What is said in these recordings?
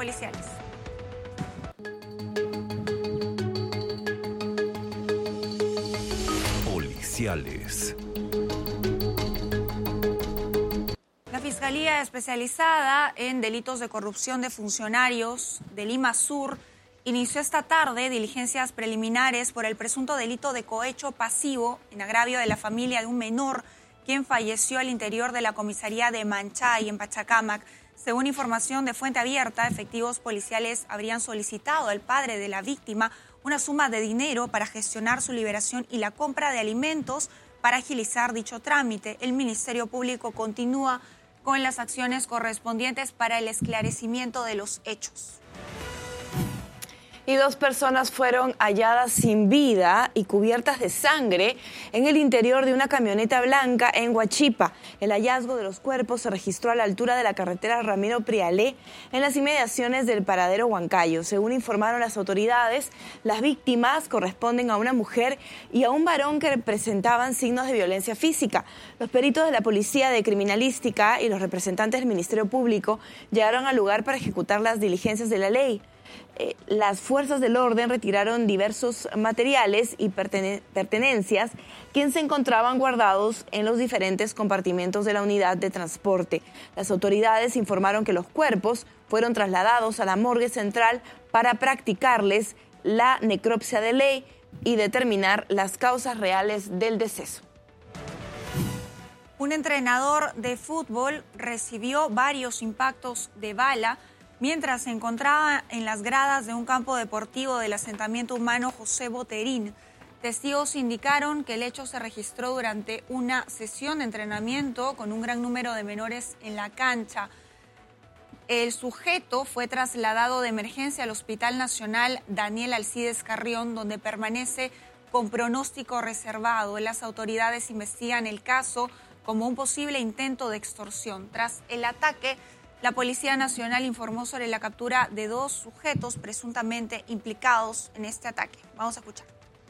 policiales. La Fiscalía Especializada en Delitos de Corrupción de Funcionarios de Lima Sur inició esta tarde diligencias preliminares por el presunto delito de cohecho pasivo en agravio de la familia de un menor quien falleció al interior de la comisaría de Manchay en Pachacámac. Según información de fuente abierta, efectivos policiales habrían solicitado al padre de la víctima una suma de dinero para gestionar su liberación y la compra de alimentos para agilizar dicho trámite. El Ministerio Público continúa con las acciones correspondientes para el esclarecimiento de los hechos. Y 2 personas fueron halladas sin vida y cubiertas de sangre en el interior de una camioneta blanca en Huachipa. El hallazgo de los cuerpos se registró a la altura de la carretera Ramiro Prialé, en las inmediaciones del paradero Huancayo. Según informaron las autoridades, las víctimas corresponden a una mujer y a un varón que presentaban signos de violencia física. Los peritos de la Policía de Criminalística y los representantes del Ministerio Público llegaron al lugar para ejecutar las diligencias de la ley. Las fuerzas del orden retiraron diversos materiales y pertenencias que se encontraban guardados en los diferentes compartimentos de la unidad de transporte. Las autoridades informaron que los cuerpos fueron trasladados a la morgue central para practicarles la necropsia de ley y determinar las causas reales del deceso. Un entrenador de fútbol recibió varios impactos de bala mientras se encontraba en las gradas de un campo deportivo del asentamiento humano José Boterín. Testigos indicaron que el hecho se registró durante una sesión de entrenamiento con un gran número de menores en la cancha. El sujeto fue trasladado de emergencia al Hospital Nacional Daniel Alcides Carrión, donde permanece con pronóstico reservado. Las autoridades investigan el caso como un posible intento de extorsión. Tras el ataque, la Policía Nacional informó sobre la captura de 2 sujetos presuntamente implicados en este ataque. Vamos a escuchar.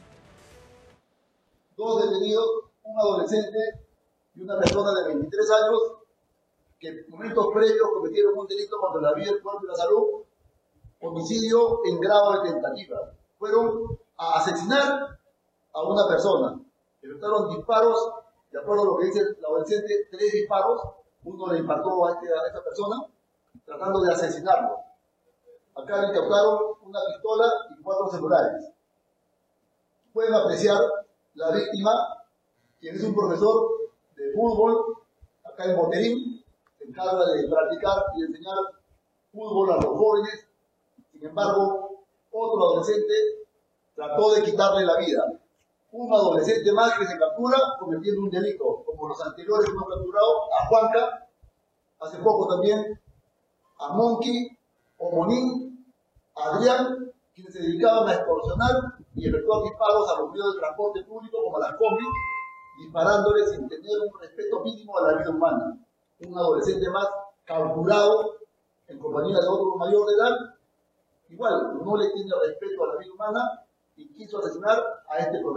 2 detenidos, un adolescente y una persona de 23 años que en momentos previos cometieron un delito contra la vida, el cuerpo y la salud, homicidio en grado de tentativa. Fueron a asesinar a una persona. Efectuaron disparos, de acuerdo a lo que dice el adolescente, 3 disparos. Uno le impactó a esta persona, tratando de asesinarlo. Acá le incautaron una pistola y 4 celulares. Pueden apreciar la víctima, quien es un profesor de fútbol, acá en Boterín, se encarga de practicar y de enseñar fútbol a los jóvenes. Sin embargo, otro adolescente trató de quitarle la vida. Un adolescente más que se captura cometiendo un delito, como los anteriores que hemos capturado, a Juanca, hace poco también, a Monkey, Omonín, a Adrián, quienes se dedicaban a extorsionar y efectuar disparos a los medios de transporte público como a las combi, disparándoles sin tener un respeto mínimo a la vida humana. Un adolescente más capturado en compañía de otro mayor de edad, igual no le tiene respeto a la vida humana y quiso asesinar a este profesor.